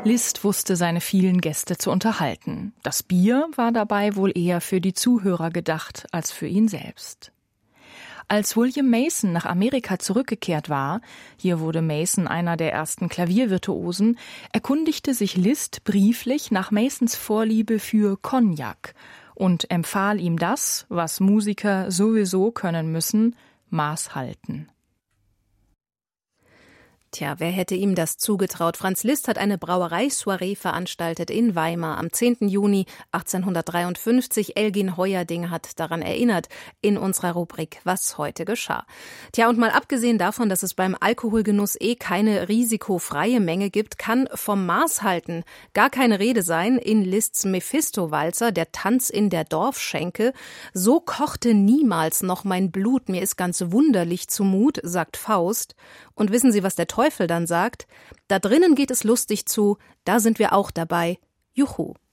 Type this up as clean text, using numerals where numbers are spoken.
Liszt wusste seine vielen Gäste zu unterhalten. Das Bier war dabei wohl eher für die Zuhörer gedacht als für ihn selbst. Als William Mason nach Amerika zurückgekehrt war, hier wurde Mason einer der ersten Klaviervirtuosen, erkundigte sich Liszt brieflich nach Masons Vorliebe für Cognac und empfahl ihm das, was Musiker sowieso können müssen: Maß halten. Tja, wer hätte ihm das zugetraut? Franz Liszt hat eine Brauereisoiree veranstaltet in Weimar am 10. Juni 1853. Elgin Heuerding hat daran erinnert in unserer Rubrik Was heute geschah. Tja, und mal abgesehen davon, dass es beim Alkoholgenuss keine risikofreie Menge gibt, kann vom Maß halten gar keine Rede sein. In Liszts Mephisto-Walzer, der Tanz in der Dorfschenke: So kochte niemals noch mein Blut, mir ist ganz wunderlich zumut, sagt Faust. Und wissen Sie, was der Teufel dann sagt? Da drinnen geht es lustig zu, da sind wir auch dabei. Juhu.